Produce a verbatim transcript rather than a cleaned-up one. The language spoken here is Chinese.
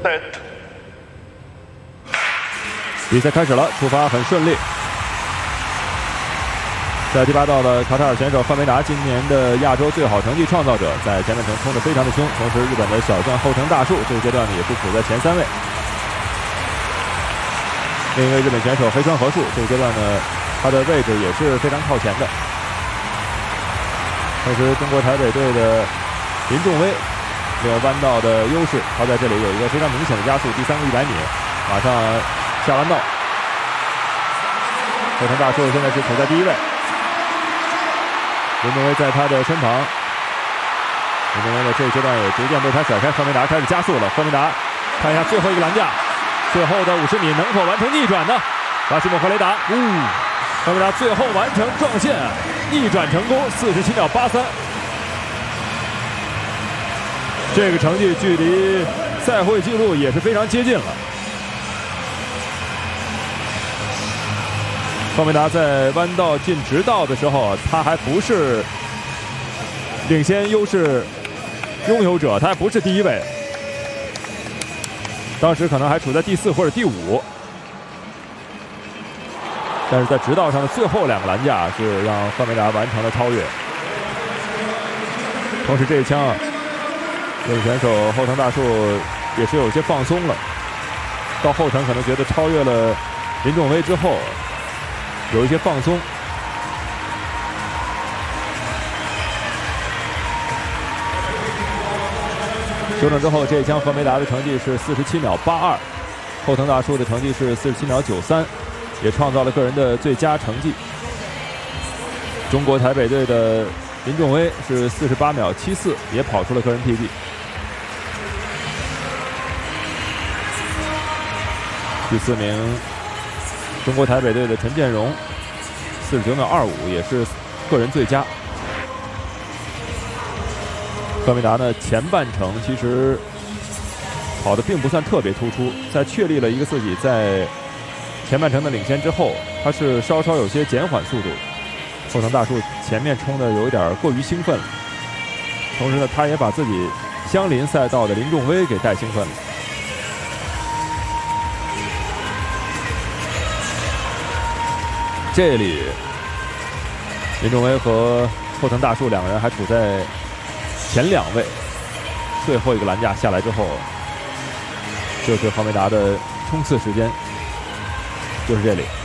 Set。 比赛开始了，出发很顺利。在第八道的卡塔尔选手范维达，今年的亚洲最好成绩创造者，在前半程冲得非常的凶。同时，日本的小将后藤大树这个阶段呢也是处在前三位。另一位日本选手黑川和树，这个阶段呢他的位置也是非常靠前的。同时，中国台北队的林仲威没有弯道的优势，他在这里有一个非常明显的加速。第三个一百米，马上下弯道。后藤大树现在是处在第一位。林仲威在他的身旁，林仲威的这个阶段也逐渐被他甩开，范维达开始加速了。范维达看一下最后一个栏架，最后的五十米能否完成逆转呢？巴西莫赫雷达，嗯，范维达最后完成撞线，逆转成功，四十七秒八三。这个成绩距离赛会纪录也是非常接近了。范维达在弯道进直道的时候，他还不是领先优势拥有者，他还不是第一位，当时可能还处在第四或者第五。但是在直道上的最后两个栏架是让范维达完成了超越。同时这一枪，日本选手后藤大树也是有些放松了，到后程可能觉得超越了林仲威之后有一些放松。修正之后，这一枪范维达的成绩是四十七秒八二，后藤大树的成绩是四十七秒九三，也创造了个人的最佳成绩。中国台北队的林仲威是四十八秒七四，也跑出了个人 P B。第四名，中国台北队的陈建荣，四十九秒二五，也是个人最佳。范维达呢，前半程其实跑的并不算特别突出，在确立了一个自己在前半程的领先之后，他是稍稍有些减缓速度。后藤大树前面冲的有一点过于兴奋了，同时呢，他也把自己相邻赛道的林仲威给带兴奋了。这里，林仲威和后藤大树两个人还处在前两位，最后一个栏架下来之后，就是范维达的冲刺时间，就是这里。